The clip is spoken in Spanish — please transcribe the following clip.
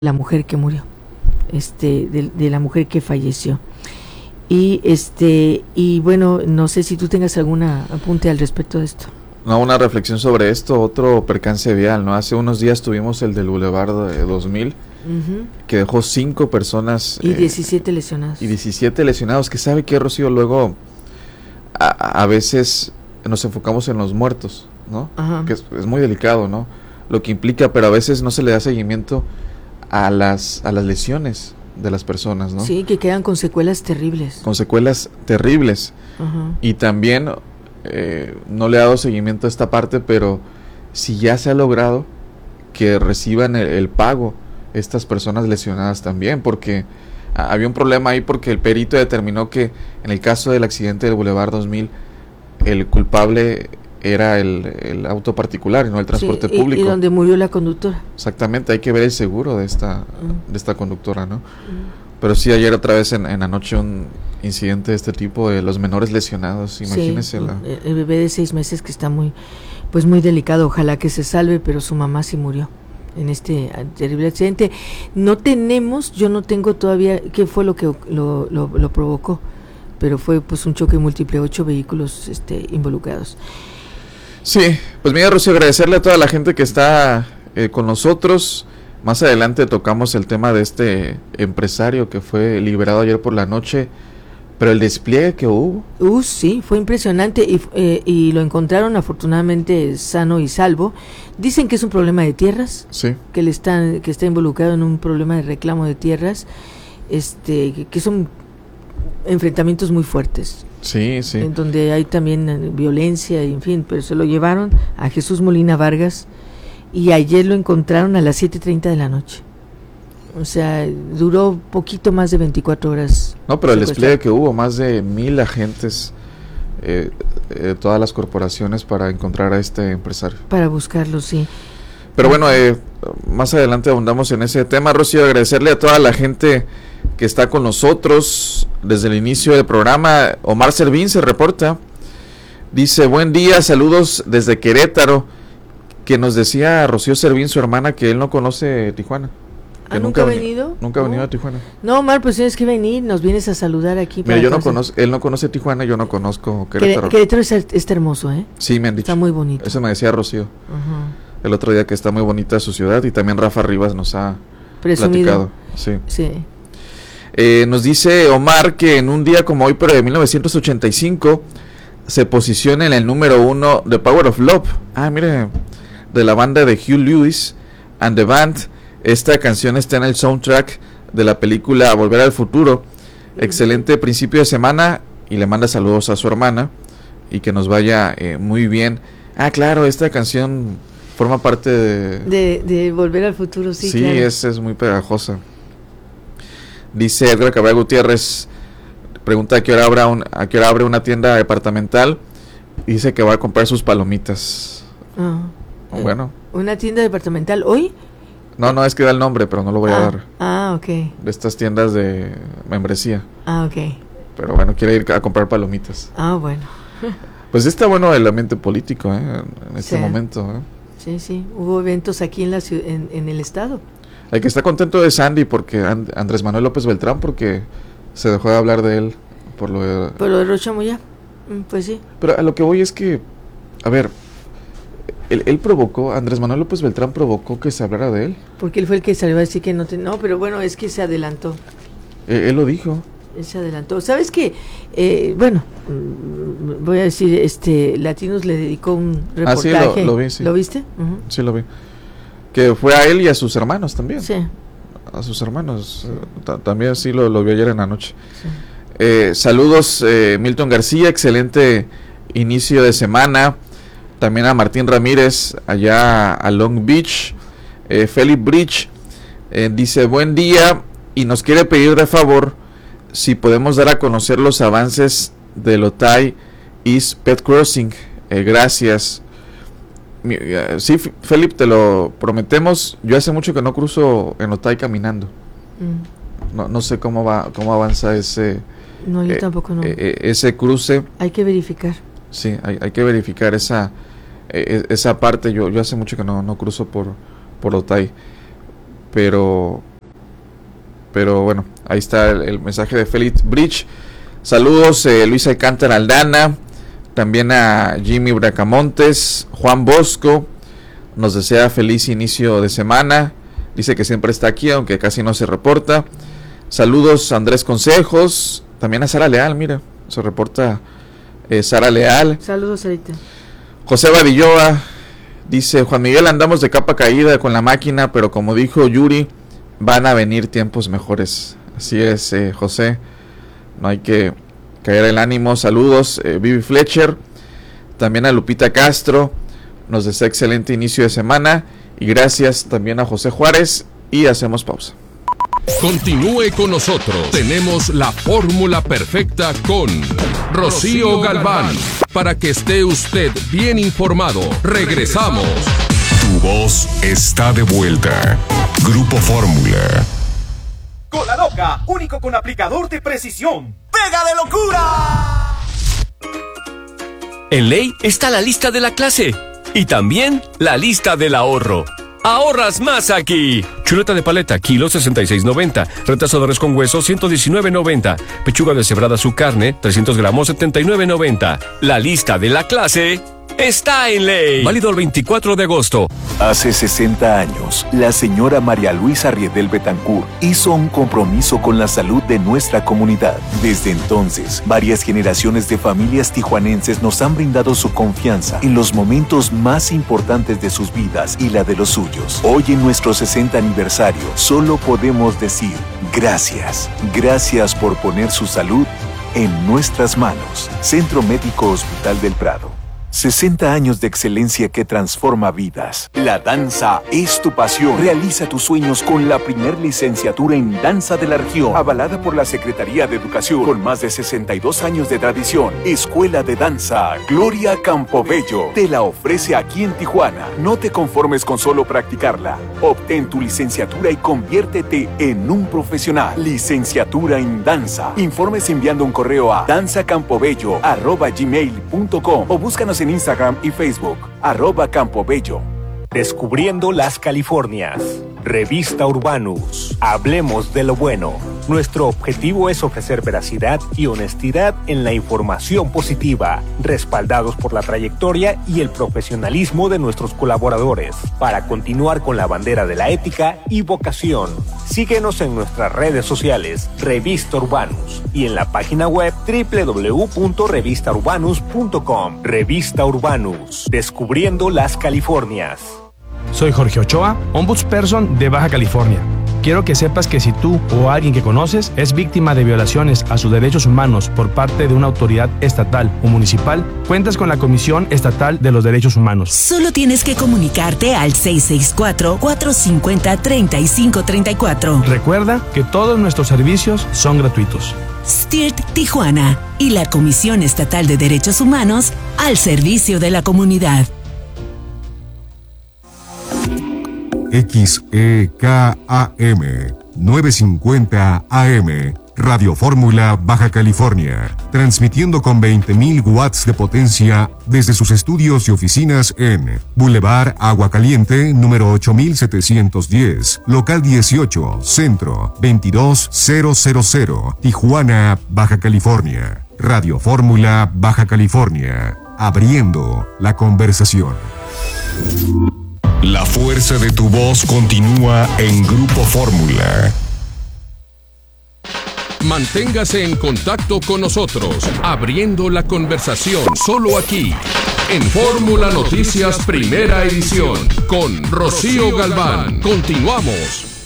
la mujer que murió, de la mujer que falleció. Y bueno, no sé si tú tengas alguna apunte al respecto de esto. No, una reflexión sobre esto, otro percance vial, ¿no? Hace unos días tuvimos el del Boulevard 2000, que dejó 5 personas. Y 17 lesionados. Y 17 lesionados, que sabe que, Rocío, luego a veces nos enfocamos en los muertos, ¿no? Ajá. Que es muy delicado, ¿no? Lo que implica, pero a veces no se le da seguimiento a las lesiones de las personas, ¿no? Sí, que quedan con secuelas terribles. Con secuelas terribles. Ajá. Y también no le he dado seguimiento a esta parte, pero si ya se ha logrado que reciban el pago estas personas lesionadas también, porque había un problema ahí, porque el perito determinó que en el caso del accidente del Boulevard 2000 el culpable era el auto particular y no el transporte público. Y donde murió la conductora. Exactamente, hay que ver el seguro de esta conductora, ¿no? Pero sí, ayer otra vez en la noche un incidente de este tipo, de los menores lesionados, imagínense. Sí, el bebé de 6 meses que está muy delicado, ojalá que se salve, pero su mamá sí murió en este terrible accidente. Yo no tengo todavía qué fue lo que lo provocó, pero fue pues un choque múltiple, 8 vehículos involucrados. Sí, pues mira, Rocío, agradecerle a toda la gente que está con nosotros. Más adelante tocamos el tema de este empresario que fue liberado ayer por la noche, pero el despliegue que hubo. Sí, fue impresionante y lo encontraron afortunadamente sano y salvo. Dicen que es un problema de tierras, sí, que está involucrado en un problema de reclamo de tierras, que son enfrentamientos muy fuertes. Sí, sí. En donde hay también violencia, en fin, pero se lo llevaron a Jesús Molina Vargas y ayer lo encontraron a las 7:30 de la noche. O sea, duró poquito más de 24 horas. No, pero el despliegue que hubo, más de 1,000 agentes todas las corporaciones para encontrar a este empresario. Para buscarlo, sí. Pero bueno, más adelante abundamos en ese tema. Rocío, agradecerle a toda la gente que está con nosotros desde el inicio del programa. Omar Servín se reporta, dice: buen día, saludos desde Querétaro, que nos decía Rocío Servín, su hermana, que él no conoce Tijuana. Que ¿Nunca ha venido? Nunca ha venido a Tijuana. No, Omar, pues tienes que venir, nos vienes a saludar aquí. Mira, él no conoce Tijuana, yo no conozco Querétaro. Querétaro está hermoso, ¿eh? Sí, me han dicho. Está muy bonito. Eso me decía Rocío. El otro día, que está muy bonita su ciudad, y también Rafa Rivas nos ha platicado. Sí. Sí. Nos dice Omar que en un día como hoy, pero de 1985, se posiciona en el número 1 de Power of Love. Mire, de la banda de Hugh Lewis and the Band. Esta canción está en el soundtrack de la película Volver al Futuro. Excelente principio de semana, y le manda saludos a su hermana y que nos vaya muy bien. Claro, esta canción forma parte de Volver al Futuro, sí. Sí, claro. es muy pegajosa. Dice Edgar Cabral Gutiérrez, pregunta a qué hora abre una tienda departamental, y dice que va a comprar sus palomitas. Bueno. ¿Una tienda departamental hoy? No, es que da el nombre, pero no lo voy a dar. Ok. De estas tiendas de membresía. Ok. Pero bueno, quiere ir a comprar palomitas. Bueno. Pues está bueno el ambiente político, en este momento. Sí. Hubo eventos aquí en la ciudad, en el estado. El que está contento es Andy, porque Andrés Manuel López Beltrán, porque se dejó de hablar de él por lo de Rocha Moya. Pues sí. Pero a lo que voy es que, a ver, él provocó, Andrés Manuel López Beltrán provocó que se hablara de él. Porque él fue el que salió a decir que no, pero bueno, es que se adelantó. Él lo dijo. Él se adelantó. ¿Sabes qué? Bueno, voy a decir, Latinos le dedicó un reportaje. Sí, lo vi, sí. ¿Lo viste? Sí, lo vi. Que fue a él y a sus hermanos también. Sí. A sus hermanos. También sí lo vi ayer en la noche. Sí. Saludos, Milton García, excelente inicio de semana. También a Martín Ramírez, allá a Long Beach. Philip Bridge dice: buen día, y nos quiere pedir de favor si podemos dar a conocer los avances del Otay East Pet Crossing. Gracias. Sí, Felipe, te lo prometemos. Yo hace mucho que no cruzo en Otay caminando. No sé cómo avanza ese. No, yo tampoco no. Ese cruce. Hay que verificar. Sí, hay que verificar esa parte. Yo hace mucho que no cruzo por Otay, pero pero bueno, ahí está el mensaje de Félix Bridge. Saludos, Luisa Alcántara Aldana, también a Jimmy Bracamontes. Juan Bosco nos desea feliz inicio de semana, dice que siempre está aquí, aunque casi no se reporta. Saludos, Andrés Consejos, también a Sara Leal, mira, se reporta Sara Leal. Saludos, Sarita. José Badilloa dice: Juan Miguel, andamos de capa caída con la máquina, pero como dijo Yuri, van a venir tiempos mejores. Así es, José, no hay que caer el ánimo. Saludos, Vivi Fletcher, también a Lupita Castro, nos desea excelente inicio de semana, y gracias también a José Juárez, y hacemos pausa. Continúe con nosotros. Tenemos la fórmula perfecta con Rocío Galván, para que esté usted bien informado. Regresamos. Tu voz está de vuelta. Grupo Fórmula. Cola Loca, único con aplicador de precisión. ¡Pega de locura! En Ley está la lista de la clase y también la lista del ahorro. ¡Ahorras más aquí! Chuleta de paleta, kilo 66.90. Retazo de res con hueso, 119.90. Pechuga deshebrada su carne, 300 gramos, 79.90. La lista de la clase está en Ley. Válido el 24 de agosto. Hace 60 años, la señora María Luisa Riedel Betancourt hizo un compromiso con la salud de nuestra comunidad. Desde entonces, varias generaciones de familias tijuanenses nos han brindado su confianza en los momentos más importantes de sus vidas y la de los suyos. Hoy, en nuestro 60 aniversario, solo podemos decir gracias. Gracias por poner su salud en nuestras manos. Centro Médico Hospital del Prado. 60 años de excelencia que transforma vidas. La danza es tu pasión. Realiza tus sueños con la primer licenciatura en danza de la región, avalada por la Secretaría de Educación, con más de 62 años de tradición. Escuela de Danza Gloria Campobello te la ofrece aquí en Tijuana. No te conformes con solo practicarla. Obtén tu licenciatura y conviértete en un profesional. Licenciatura en danza. Informes enviando un correo a danzacampobello@gmail.com o búscanos en Instagram y Facebook, @Campobello. Descubriendo las Californias. Revista Urbanus. Hablemos de lo bueno. Nuestro objetivo es ofrecer veracidad y honestidad en la información positiva, respaldados por la trayectoria y el profesionalismo de nuestros colaboradores, para continuar con la bandera de la ética y vocación. Síguenos en nuestras redes sociales, Revista Urbanus, y en la página web www.revistaurbanus.com. Revista Urbanus. Descubriendo las Californias. Soy Jorge Ochoa, Ombudsperson de Baja California. Quiero que sepas que si tú o alguien que conoces es víctima de violaciones a sus derechos humanos por parte de una autoridad estatal o municipal, cuentas con la Comisión Estatal de los Derechos Humanos. Solo tienes que comunicarte al 664-450-3534. Recuerda que todos nuestros servicios son gratuitos. STIRT Tijuana y la Comisión Estatal de Derechos Humanos al servicio de la comunidad. XEKAM 950 AM, Radio Fórmula Baja California, transmitiendo con 20.000 watts de potencia desde sus estudios y oficinas en Boulevard Agua Caliente, número 8710, local 18, centro 22000, Tijuana, Baja California. Radio Fórmula Baja California, abriendo la conversación. La fuerza de tu voz continúa en Grupo Fórmula. Manténgase en contacto con nosotros, abriendo la conversación solo aquí, en Fórmula Noticias Primera Edición, con Rocío Galván. Continuamos.